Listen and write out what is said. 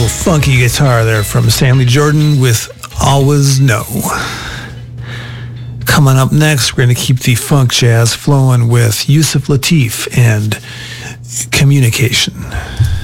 funky guitar there from Stanley Jordan with Always Know. Coming up next, we're going to keep the funk jazz flowing with Yusuf Lateef and Communication.